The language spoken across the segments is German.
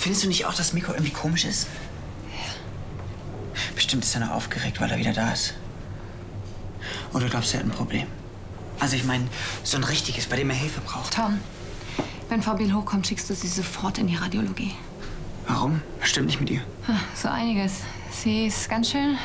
Findest du nicht auch, dass Miko irgendwie komisch ist? Ja. Bestimmt ist er noch aufgeregt, weil er wieder da ist. Oder glaubst du, er hat ein Problem? Also ich meine, so ein richtiges, bei dem er Hilfe braucht. Tom, wenn Fabian hochkommt, schickst du sie sofort in die Radiologie. Warum? Was stimmt nicht mit ihr? So einiges. Sie ist ganz schön...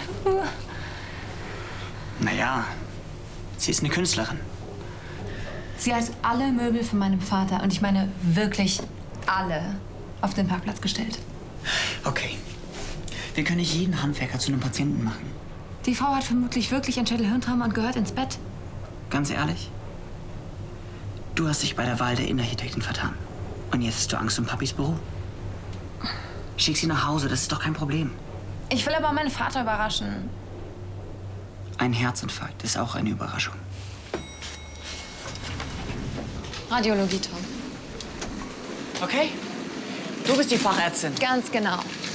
Naja, sie ist eine Künstlerin. Sie hat alle Möbel von meinem Vater, und ich meine wirklich alle, auf den Parkplatz gestellt. Okay. Wir können nicht jeden Handwerker zu einem Patienten machen. Die Frau hat vermutlich wirklich ein Schädel-Hirntrauma und gehört ins Bett. Ganz ehrlich? Du hast dich bei der Wahl der Innenarchitektin vertan. Und jetzt hast du Angst um Papis Büro? Schick sie nach Hause, das ist doch kein Problem. Ich will aber meinen Vater überraschen. Ein Herzinfarkt ist auch eine Überraschung. Radiologie, Tom. Okay. Du bist die Fachärztin. Ganz genau.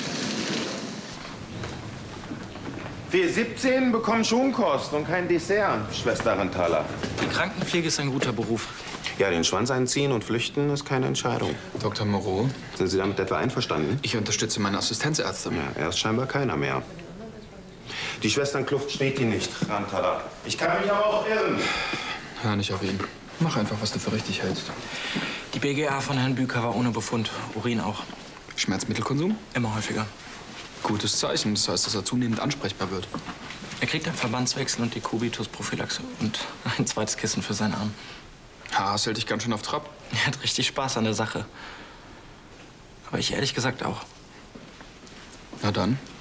Wir 17 bekommen Schonkost und kein Dessert, Schwester Rantala. Die Krankenpflege ist ein guter Beruf. Ja, den Schwanz einziehen und flüchten ist keine Entscheidung. Dr. Moreau, Sind Sie damit etwa einverstanden? ich unterstütze meine Assistenzärztin. Ja, er ist scheinbar keiner mehr. Die Schwesternkluft steht Ihnen nicht, Rantala. Ich kann mich aber auch irren. Hör nicht auf ihn. Mach einfach, was du für richtig hältst. Die BGA von Herrn Büker war ohne Befund. Urin auch. Schmerzmittelkonsum? Immer häufiger. Gutes Zeichen. Das heißt, dass er zunehmend ansprechbar wird. Er kriegt einen Verbandswechsel und die Kubitus-Prophylaxe. Und ein zweites Kissen für seinen Arm. Haas hält dich ganz schön auf Trab. Er hat richtig Spaß an der Sache. Aber ich ehrlich gesagt auch. Na dann.